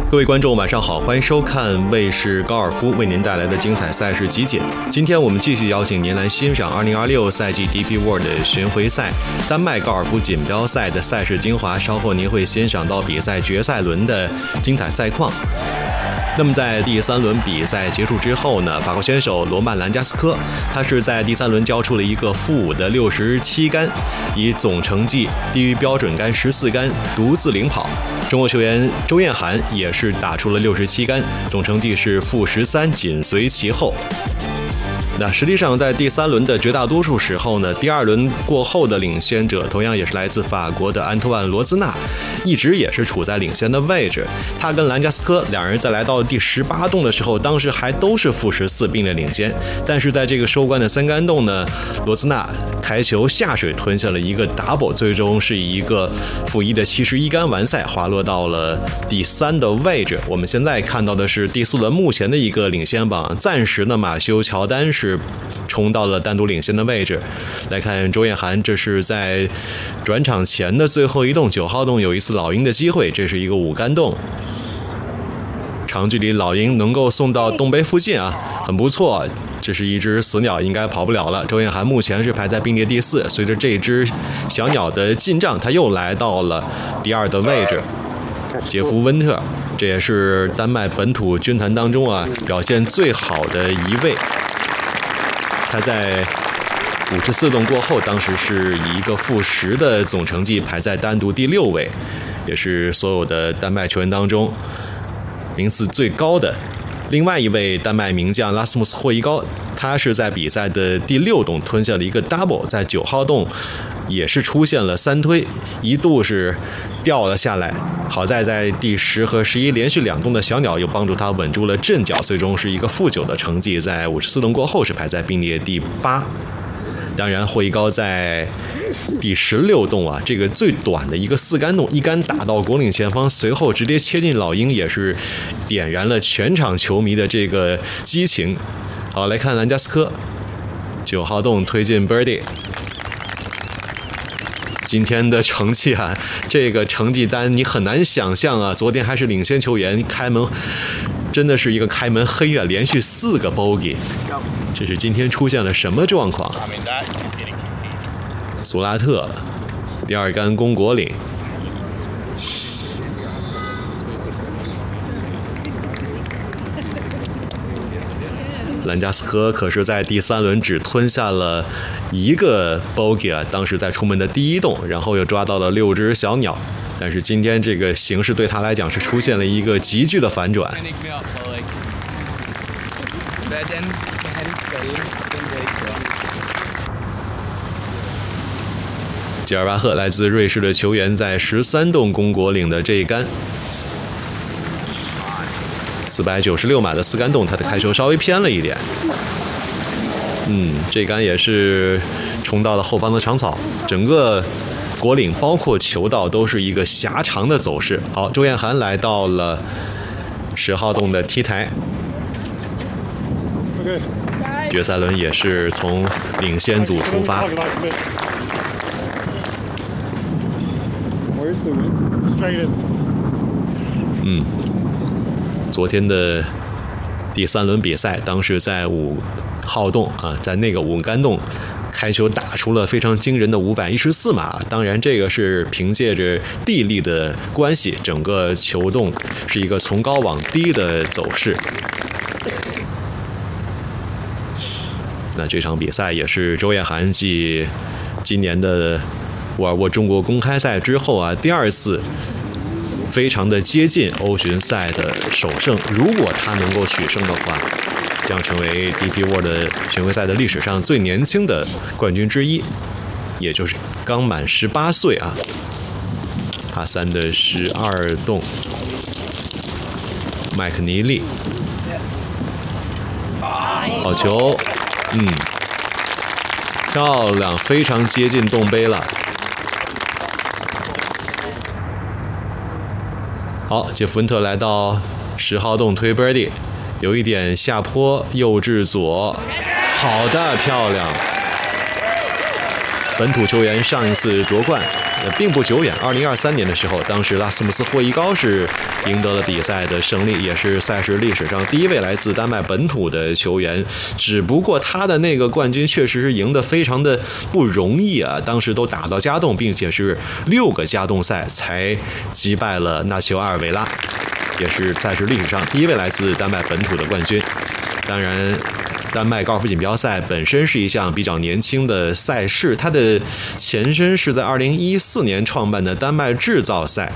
各位观众，晚上好，欢迎收看卫视高尔夫为您带来的精彩赛事集锦。今天我们继续邀请您来欣赏2026赛季 DP World 巡回赛丹麦高尔夫锦标赛的赛事精华，稍后您会欣赏到比赛决赛轮的精彩赛况。那么在第3轮比赛结束之后呢，法国选手罗曼·兰加斯科，他是在第3轮交出了一个负5的67杆，以总成绩低于标准杆14杆独自领跑。中国球员周彦涵也是打出了67杆，总成绩是负13，紧随其后。那实际上在第3轮的绝大多数时候呢，第2轮过后的领先者同样也是来自法国的安托万·罗兹纳，一直也是处在领先的位置。他跟兰加斯科两人在来到第18洞的时候，当时还都是负14并列领先，但是在这个收官的3杆洞呢，罗兹纳开球下水吞下了一个 double， 最终是以一个负1的71杆完赛，滑落到了第3的位置。我们现在看到的是第4轮目前的一个领先榜，暂时呢马修·乔丹是冲到了单独领先的位置。来看周彦涵，这是在转场前的最后一洞9号洞有一次老鹰的机会，这是一个5杆洞，长距离老鹰能够送到洞杯附近啊，很不错。这是一只死鸟，应该跑不了了。周彦涵目前是排在并列第4，随着这只小鸟的进账，他又来到了第2的位置。杰夫·温特，这也是丹麦本土军团当中啊表现最好的一位。他在54洞过后，当时是以一个负10的总成绩排在单独第6位，也是所有的丹麦球员当中名次最高的。另外一位丹麦名将拉斯穆斯·霍伊高，他是在比赛的第6洞吞下了一个 double， 在9号洞也是出现了3推，一度是掉了下来，好在第10和11连续2洞的小鸟又帮助他稳住了阵脚，最终是一个负9的成绩，在54洞过后是排在并列第8。当然霍伊高在第16洞啊，这个最短的一个4杆洞，一杆打到果岭前方，随后直接切进老鹰，也是点燃了全场球迷的这个激情。好，来看兰加斯科9号洞推进 birdie。今天的成绩啊，这个成绩单你很难想象啊，昨天还是领先球员，开门真的是一个开门黑啊，连续4个 bogey， 这是今天出现了什么状况？苏拉特第2杆攻果岭，兰加斯科可是在第3轮只吞下了一个 bogey 啊，当时在出门的第1洞，然后又抓到了6只小鸟，但是今天这个形势对他来讲是出现了一个急剧的反转。吉尔巴赫来自瑞士的球员在13洞攻果岭的这一杆496码的4杆洞，他的开球稍微偏了一点，这杆也是冲到了后方的长草，整个果岭包括球道都是一个狭长的走势。好，周彦涵来到了10号洞的 T 台，决赛轮也是从领先组出发。昨天的第3轮比赛，当时在5号洞啊，在那个5杆洞开球打出了非常惊人的514码，当然这个是凭借着地利的关系，整个球洞是一个从高往低的走势。那这场比赛也是周彦涵继今年的沃尔沃中国公开赛之后啊，第2次非常的接近欧巡赛的首胜。如果他能够取胜的话，将成为 DP World 巡回赛的历史上最年轻的冠军之一，也就是刚满18岁啊。帕3的12洞，麦克尼利，好球，漂亮，非常接近洞杯了。好，杰弗温特来到10号洞推 birdie， 有一点下坡，右至左，好的，漂亮。本土球员上一次夺冠并不久远，2023年的时候，当时拉斯穆斯·霍伊高是赢得了比赛的胜利，也是赛事历史上第一位来自丹麦本土的球员。只不过他的那个冠军确实是赢得非常的不容易啊，当时都打到加动，并且是6个加动赛才击败了纳齐奥·阿尔维拉，也是赛事历史上第一位来自丹麦本土的冠军。当然，丹麦高尔夫锦标赛本身是一项比较年轻的赛事，它的前身是在2014年创办的丹麦制造赛。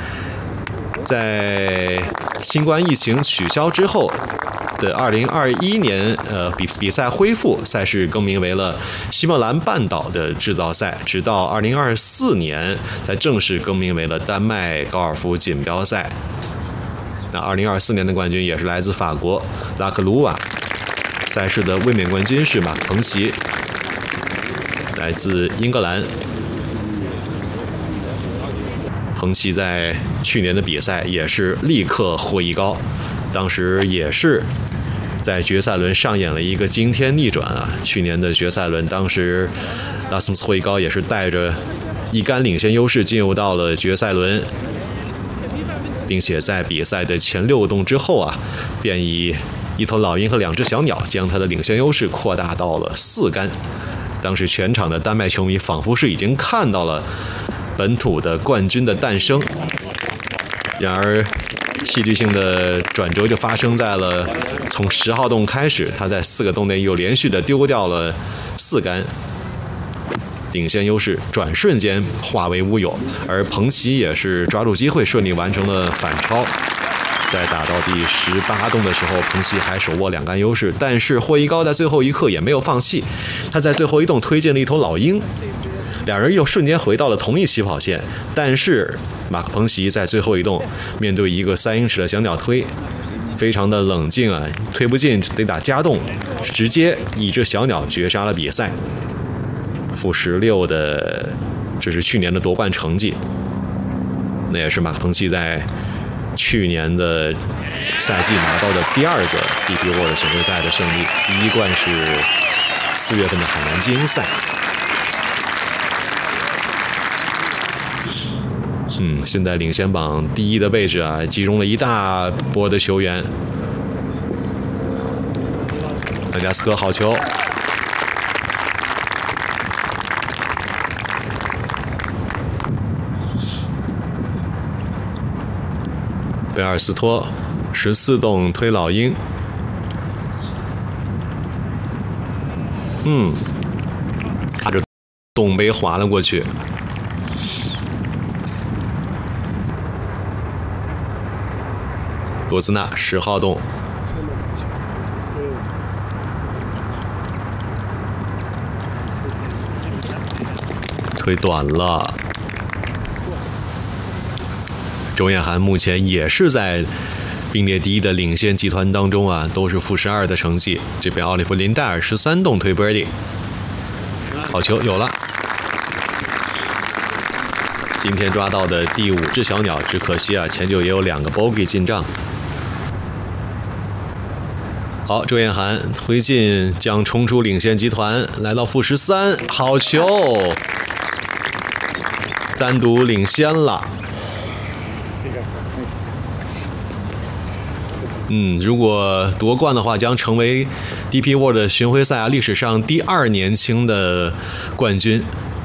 在新冠疫情取消之后的2021年，比赛恢复，赛事更名为了西莫兰半岛的制造赛，直到2024年才正式更名为了丹麦高尔夫锦标赛。那2024年的冠军也是来自法国拉克鲁瓦，赛事的卫冕冠军是马克彭齐，来自英格兰。彭齐在去年的比赛也是力克霍伊高，当时也是在决赛轮上演了一个惊天逆转啊！去年的决赛轮，当时拉斯穆斯·霍伊高也是带着一杆领先优势进入到了决赛轮，并且在比赛的前6个洞之后啊，便以一头老鹰和2只小鸟将他的领先优势扩大到了4杆。当时全场的丹麦球迷仿佛是已经看到了本土的冠军的诞生。然而戏剧性的转折就发生在了从10号洞开始，他在4个洞内又连续的丢掉了4杆，领先优势转瞬间化为乌有，而彭齐也是抓住机会顺利完成了反超。在打到第18洞的时候，彭齐还手握2杆优势，但是霍伊高在最后一刻也没有放弃，他在最后一洞推进了一头老鹰，两人又瞬间回到了同一起跑线，但是马克彭齐在最后一洞面对一个3英尺的小鸟推，非常的冷静啊，推不进得打加洞，直接一只小鸟绝杀了比赛。-16的，这是去年的夺冠成绩，那也是马克彭齐在去年的赛季拿到的第2个 DP World 巡回赛的胜利，第1冠是4月份的海南精英赛。现在领先榜第1的位置啊，集中了一大波的球员。安加斯科好球，贝尔斯托14洞推老鹰，他这洞杯滑了过去。罗斯纳10号洞，推短了。周彦涵目前也是在并列第1的领先集团当中啊，都是-12的成绩。这边奥利弗林戴尔13洞推 birdie， 好球有了。今天抓到的第5只小鸟，只可惜啊，前就也有2个 bogey 进账。好，周彦涵推进将冲出领先集团，来到-13，好球，单独领先了。如果夺冠的话，将成为 DP World 巡回赛历史上第2年轻的冠军。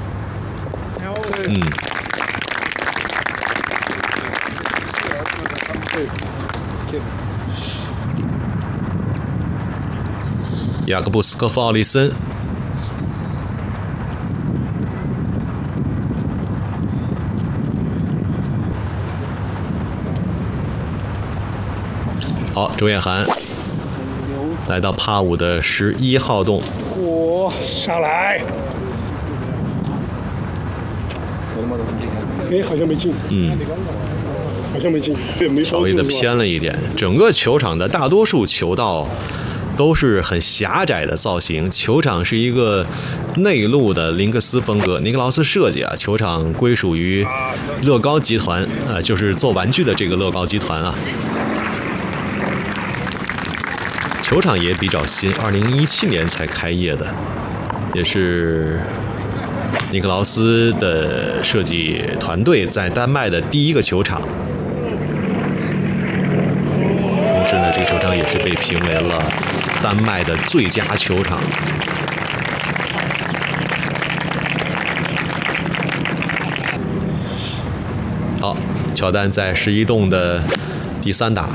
雅各布斯科夫奥利森，好，周彦涵来到帕5的11号洞， 下来，好像没进，好像没进， 稍微的偏了一点。整个球场的大多数球道都是很狭窄的造型，球场是一个内陆的林克斯风格，尼克劳斯设计啊。球场归属于乐高集团啊，就是做玩具的这个乐高集团啊。球场也比较新，2017年才开业的，也是尼克劳斯的设计团队在丹麦的第一个球场。同时呢，这个球场也是被评为了丹麦的最佳球场。好，乔丹在11洞的第3打。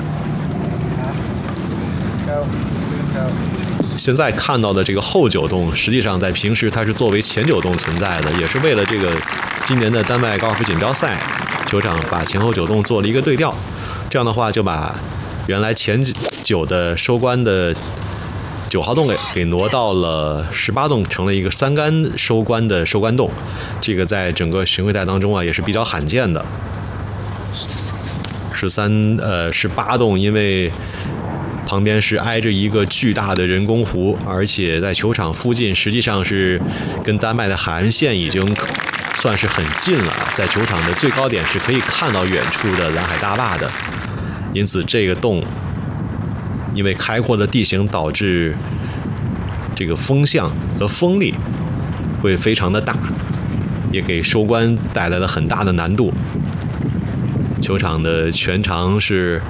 现在看到的这个后9洞，实际上在平时它是作为前9洞存在的，也是为了这个今年的丹麦高尔夫锦标赛球场把前后9洞做了一个对调。这样的话，就把原来前9的收官的9号洞给挪到了18洞，成了一个3杆收官的收官洞。这个在整个巡回赛当中啊，也是比较罕见的。18洞，因为旁边是挨着一个巨大的人工湖，而且在球场附近实际上是跟丹麦的海岸线已经算是很近了，在球场的最高点是可以看到远处的蓝海大坝的，因此这个洞因为开阔的地形导致这个风向和风力会非常的大，也给收官带来了很大的难度。球场的全长是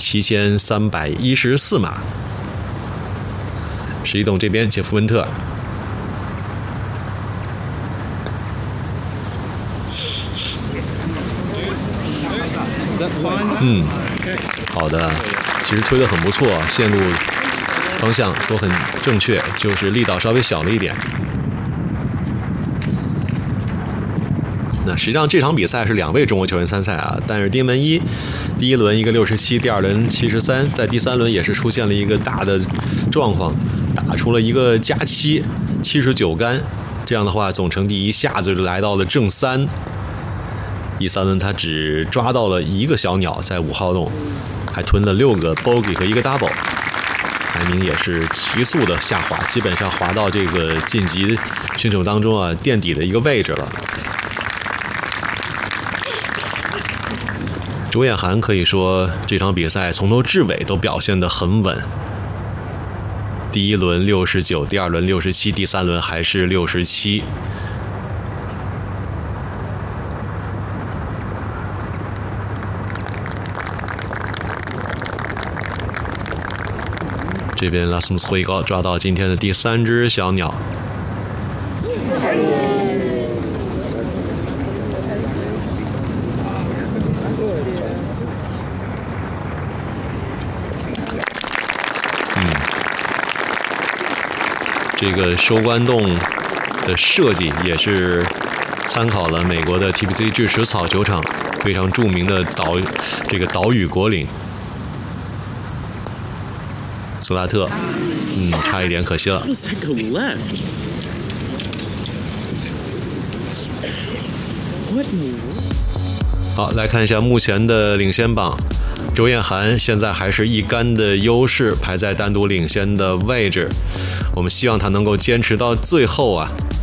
7314码。11洞这边杰夫温特，好的，其实推得很不错，线路方向都很正确，就是力道稍微小了一点。那实际上这场比赛是2位中国球员参赛啊，但是丁文一第一轮一个67，第二轮73，在第3轮也是出现了一个大的状况，打出了一个加7 79杆，这样的话总成绩一下子就来到了正3。第3轮他只抓到了一个小鸟，在5号洞，还吞了6个 bogey 和1个 double， 排名也是提速的下滑，基本上滑到这个晋级选手当中啊垫底的一个位置了。周彦涵可以说这场比赛从头至尾都表现得很稳，第一轮69，第二轮67，第3轮还是67。这边拉斯姆斯挥高抓到今天的第3只小鸟。这个收官洞的设计也是参考了美国的 TPC 巨石草球场非常著名的岛屿果岭。索拉特，差一点可惜了。好，来看一下目前的领先榜。周彦涵现在还是1杆的优势，排在单独领先的位置。我们希望他能够坚持到最后啊，